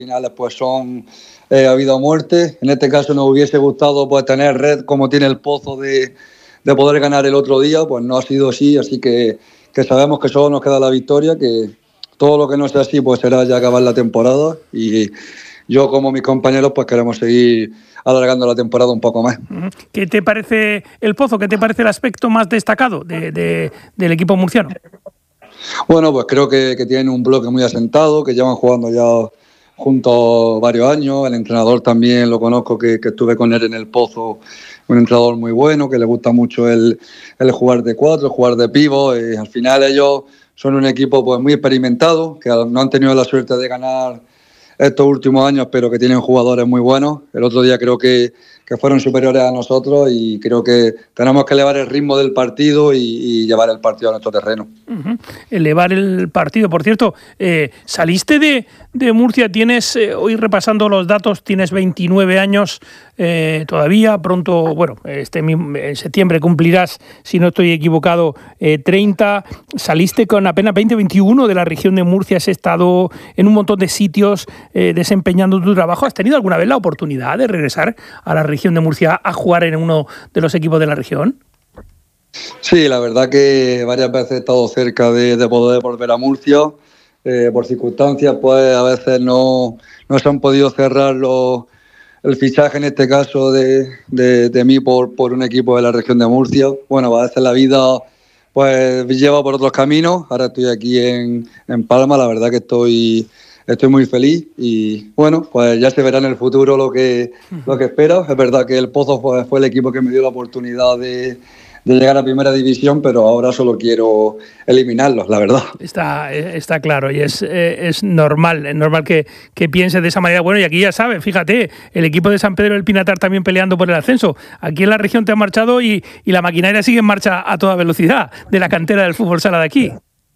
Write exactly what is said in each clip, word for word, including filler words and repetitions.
finales pues son eh, ha habido muerte. En este caso nos hubiese gustado pues tener red como tiene el Pozo de, de poder ganar el otro día, pues no ha sido así, así que, que sabemos que solo nos queda la victoria, que todo lo que no sea así pues será ya acabar la temporada, y yo como mis compañeros pues queremos seguir alargando la temporada un poco más. ¿Qué te parece el Pozo? ¿Qué te parece el aspecto más destacado de, de, del equipo murciano? Bueno, pues creo que, que tienen un bloque muy asentado, que llevan jugando ya juntos varios años. El entrenador también lo conozco, que, que estuve con él en el Pozo, un entrenador muy bueno, que le gusta mucho el, el jugar de cuatro, el jugar de pívot, y al final ellos son un equipo pues muy experimentado, que no han tenido la suerte de ganar estos últimos años, pero que tienen jugadores muy buenos. El otro día creo que, que fueron superiores a nosotros, y creo que tenemos que elevar el ritmo del partido y, y llevar el partido a nuestro terreno. Uh-huh. Elevar el partido. Por cierto, eh, saliste de, de Murcia, tienes, eh, hoy repasando los datos, tienes veintinueve años eh, todavía, pronto, bueno, este en septiembre cumplirás, si no estoy equivocado, eh, treinta. Saliste con apenas veinte, veintiuno de la región de Murcia, has estado en un montón de sitios eh, desempeñando tu trabajo. ¿Has tenido alguna vez la oportunidad de regresar a la región de Murcia a jugar en uno de los equipos de la región? Sí, la verdad que varias veces he estado cerca de, de poder volver a Murcia. Eh, por circunstancias, pues a veces no, no se han podido cerrar los, el fichaje, en este caso, de, de, de mí por, por un equipo de la región de Murcia. Bueno, a veces la vida pues lleva por otros caminos. Ahora estoy aquí en, en Palma, la verdad que estoy... Estoy muy feliz y bueno, pues ya se verá en el futuro lo que, lo que espero. Es verdad que el Pozo fue, fue el equipo que me dio la oportunidad de, de llegar a Primera División, pero ahora solo quiero eliminarlos, la verdad. Está, está claro, y es, es normal, es normal que, que pienses de esa manera. Bueno, y aquí ya sabes, fíjate, el equipo de San Pedro del Pinatar también peleando por el ascenso. Aquí en la región te han marchado y, y la maquinaria sigue en marcha a toda velocidad de la cantera del fútbol sala de aquí.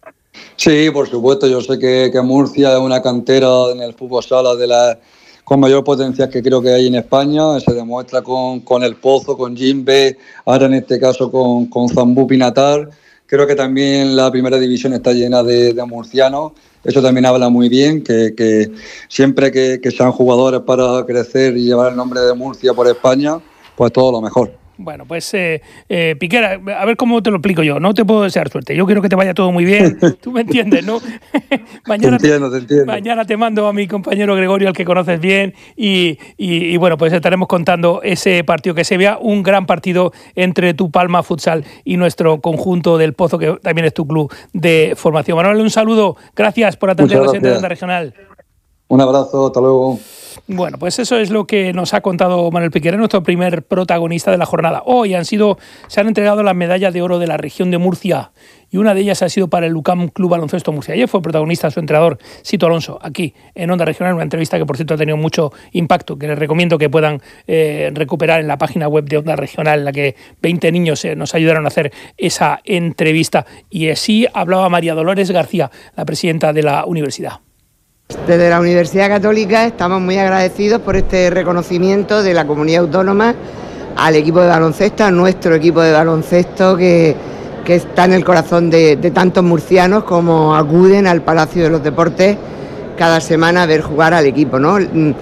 Sí, por supuesto. Yo sé que, que Murcia es una cantera en el fútbol sala de la, con mayor potencial que creo que hay en España. Se demuestra con, con el Pozo, con Jimbe, ahora en este caso con, con Zambú Pinatar. Creo que también la primera división está llena de, de murcianos. Eso también habla muy bien, que, que siempre que, que sean jugadores para crecer y llevar el nombre de Murcia por España, pues todo lo mejor. Bueno, pues eh, eh, Piquera, a ver cómo te lo explico yo. No te puedo desear suerte. Yo quiero que te vaya todo muy bien. Tú me entiendes, ¿no? mañana, te entiendo, te entiendo. Mañana te mando a mi compañero Gregorio, al que conoces bien, y, y, y bueno, pues estaremos contando ese partido, que se vea un gran partido entre tu Palma Futsal y nuestro conjunto del Pozo, que también es tu club de formación. Manuel, un saludo. Gracias por atender a los oyentes de Onda Regional. Un abrazo, hasta luego. Bueno, pues eso es lo que nos ha contado Manuel Piquera, nuestro primer protagonista de la jornada. Hoy han sido, se han entregado las medallas de oro de la región de Murcia, y una de ellas ha sido para el UCAM Club Baloncesto Murcia. Ayer fue protagonista su entrenador, Sito Alonso, aquí en Onda Regional, una entrevista que por cierto ha tenido mucho impacto, que les recomiendo que puedan eh, recuperar en la página web de Onda Regional, en la que veinte niños eh, nos ayudaron a hacer esa entrevista. Y así hablaba María Dolores García, la presidenta de la universidad. Desde la Universidad Católica estamos muy agradecidos por este reconocimiento de la comunidad autónoma al equipo de baloncesto, a nuestro equipo de baloncesto que, que está en el corazón de, de tantos murcianos como acuden al Palacio de los Deportes cada semana a ver jugar al equipo, ¿no?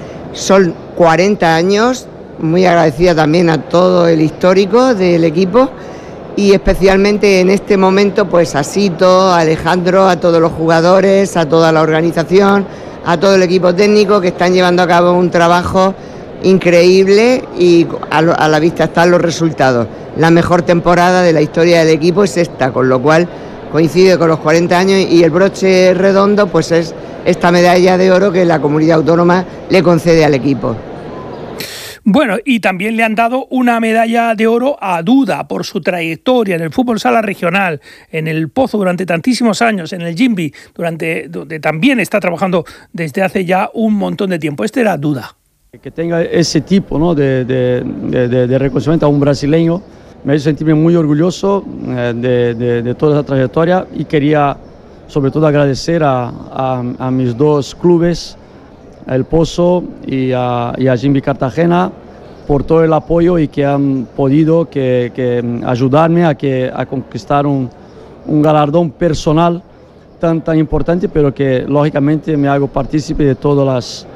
Son cuarenta años, muy agradecida también a todo el histórico del equipo, y especialmente en este momento pues a Sito, a Alejandro, a todos los jugadores, a toda la organización, a todo el equipo técnico, que están llevando a cabo un trabajo increíble, y a, lo, a la vista están los resultados. La mejor temporada de la historia del equipo es esta, con lo cual coincide con los cuarenta años, y el broche redondo pues es esta medalla de oro que la comunidad autónoma le concede al equipo. Bueno, y también le han dado una medalla de oro a Duda por su trayectoria en el fútbol sala regional, en el Pozo durante tantísimos años, en el Jimbi, durante, donde también está trabajando desde hace ya un montón de tiempo. Este era Duda. Que tenga ese tipo, ¿no?, de, de, de, de, de reconocimiento a un brasileño me hizo sentirme muy orgulloso eh, de, de, de toda esa trayectoria, y quería sobre todo agradecer a, a, a mis dos clubes, El Pozo y a, y a Jimbi Cartagena, por todo el apoyo y que han podido que, que ayudarme a, que, a conquistar un, un galardón personal tan, tan importante, pero que lógicamente me hago partícipe de todas las,